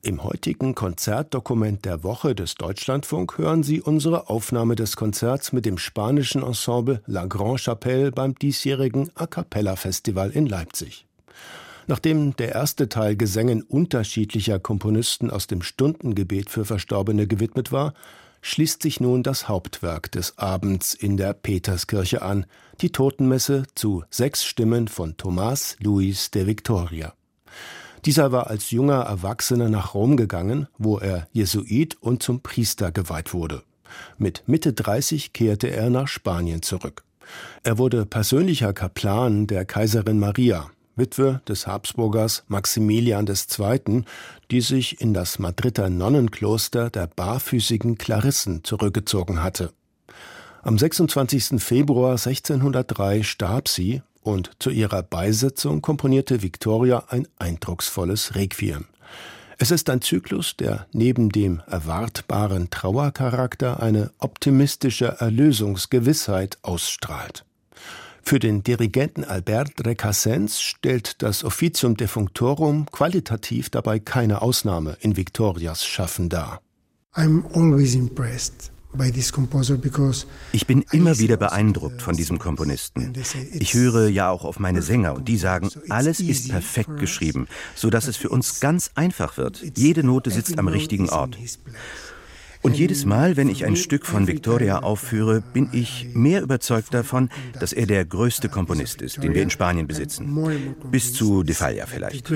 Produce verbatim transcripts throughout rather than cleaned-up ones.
Im heutigen Konzertdokument der Woche des Deutschlandfunk hören Sie unsere Aufnahme des Konzerts mit dem spanischen Ensemble La Grande Chapelle beim diesjährigen A-cappella-Festival in Leipzig. Nachdem der erste Teil Gesängen unterschiedlicher Komponisten aus dem Stundengebet für Verstorbene gewidmet war, schließt sich nun das Hauptwerk des Abends in der Peterskirche an, die Totenmesse zu sechs Stimmen von Tomás Luis de Victoria. Dieser war als junger Erwachsener nach Rom gegangen, wo er Jesuit und zum Priester geweiht wurde. Mit Mitte dreißig kehrte er nach Spanien zurück. Er wurde persönlicher Kaplan der Kaiserin Maria, Witwe des Habsburgers Maximilian der Zweite., die sich in das Madrider Nonnenkloster der barfüßigen Klarissen zurückgezogen hatte. Am sechsundzwanzigsten Februar sechzehnhundertdrei starb sie, und zu ihrer Beisetzung komponierte Victoria ein eindrucksvolles Requiem. Es ist ein Zyklus, der neben dem erwartbaren Trauercharakter eine optimistische Erlösungsgewissheit ausstrahlt. Für den Dirigenten Albert Recasens stellt das Officium Defunctorum qualitativ dabei keine Ausnahme in Victorias Schaffen dar. I'm always impressed. Ich bin immer wieder beeindruckt von diesem Komponisten. Ich höre ja auch auf meine Sänger und die sagen, alles ist perfekt geschrieben, sodass es für uns ganz einfach wird. Jede Note sitzt am richtigen Ort. Und jedes Mal, wenn ich ein Stück von Victoria aufführe, bin ich mehr überzeugt davon, dass er der größte Komponist ist, den wir in Spanien besitzen. Bis zu De Falla vielleicht.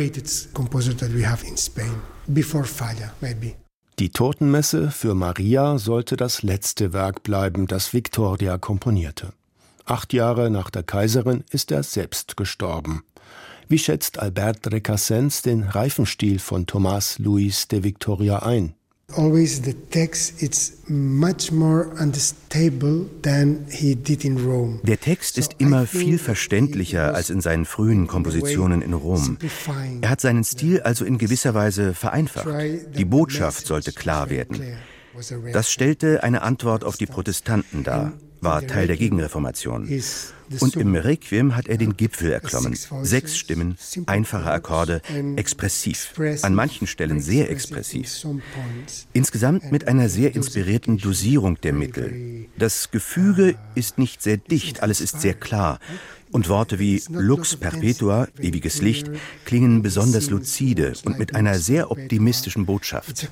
Die Totenmesse für Maria sollte das letzte Werk bleiben, das Victoria komponierte. Acht Jahre nach der Kaiserin ist er selbst gestorben. Wie schätzt Albert Recasens den Reifenstil von Tomás Luis de Victoria ein? Always the text is much more unstable than he did in Rome. Der Text ist immer viel verständlicher als in seinen frühen Kompositionen in Rom. Er hat seinen Stil also in gewisser Weise vereinfacht. Die Botschaft sollte klar werden. Das stellte eine Antwort auf die Protestanten dar, war Teil der Gegenreformation. Und im Requiem hat er den Gipfel erklommen. Sechs Stimmen, einfache Akkorde, expressiv, an manchen Stellen sehr expressiv. Insgesamt mit einer sehr inspirierten Dosierung der Mittel. Das Gefüge ist nicht sehr dicht, alles ist sehr klar. Und Worte wie Lux perpetua, ewiges Licht, klingen besonders luzide und mit einer sehr optimistischen Botschaft.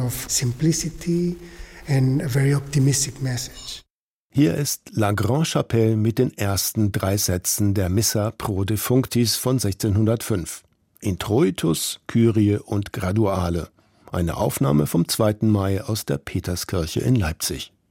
Hier ist La Grande Chapelle mit den ersten drei Sätzen der Missa pro Defunctis von sechzehnhundertfünf. Introitus, Kyrie und Graduale. Eine Aufnahme vom zweiten Mai aus der Peterskirche in Leipzig.